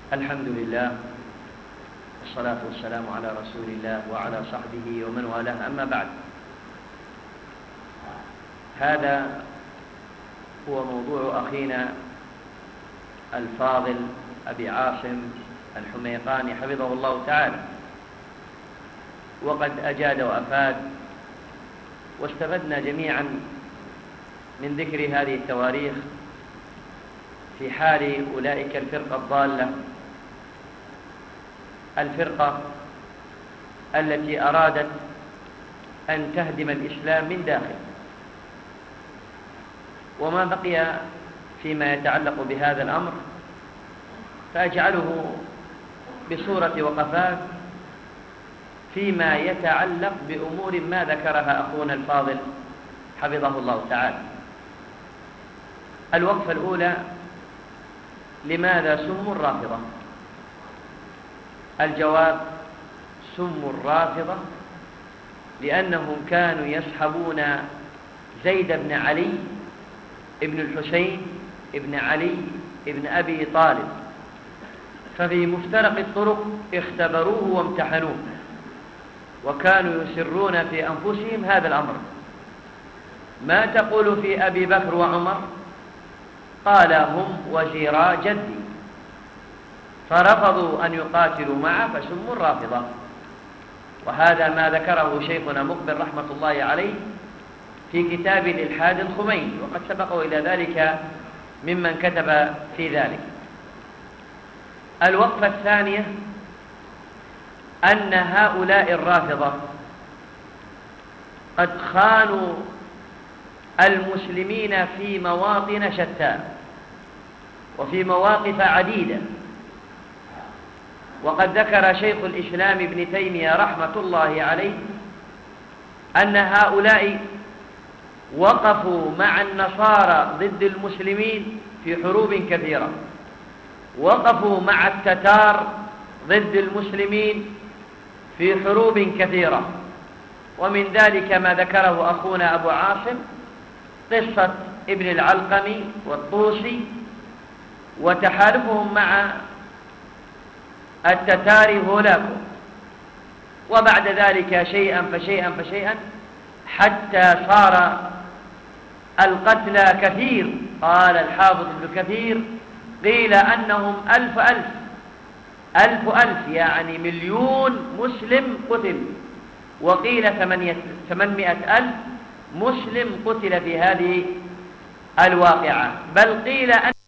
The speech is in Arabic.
الحمد لله والصلاة والسلام على رسول الله وعلى صحبه ومن والاه، أما بعد. هذا هو موضوع أخينا الفاضل أبي عاصم الحميقاني حفظه الله تعالى، وقد أجاد وأفاد، واستفدنا جميعا من ذكر هذه التواريخ في حال أولئك الفرقة الضالة، الفرقة التي أرادت أن تهدم الإسلام من داخل. وما بقي فيما يتعلق بهذا الأمر فأجعله بصورة وقفات فيما يتعلق بأمور ما ذكرها أخونا الفاضل حفظه الله تعالى. الوقفة الأولى: لماذا سموا الرافضة؟ الجواب: سموا الرافضة لأنهم كانوا يصحبون زيد بن علي ابن الحسين ابن علي ابن أبي طالب، ففي مفترق الطرق اختبروه وامتحنوه، وكانوا يسرون في أنفسهم هذا الأمر. ما تقول في أبي بكر وعمر؟ قال: هم وزيرا جدي، فرفضوا أن يقاتلوا معه فسموا الرافضة. وهذا ما ذكره شيخنا مقبل رحمة الله عليه في كتاب الإلحاد الخميني، وقد سبقوا إلى ذلك ممن كتب في ذلك. الوقفة الثانية: أن هؤلاء الرافضة قد خانوا المسلمين في مواطن شتى وفي مواقف عديدة. وقد ذكر شيخ الإسلام ابن تيمية رحمة الله عليه أن هؤلاء وقفوا مع النصارى ضد المسلمين في حروب كثيرة، وقفوا مع التتار ضد المسلمين في حروب كثيرة. ومن ذلك ما ذكره أخونا أبو عاصم، قصة ابن العلقمي والطوسي وتحالفهم مع التتار هولاكو، وبعد ذلك شيئا فشيئا فشيئا حتى صار القتلى كثير. قال الحافظ ابن كثير: قيل أنهم ألف يعني 1,000,000 مسلم قتل، وقيل 800,000 مسلم قتل في هذه الواقعة، بل قيل أن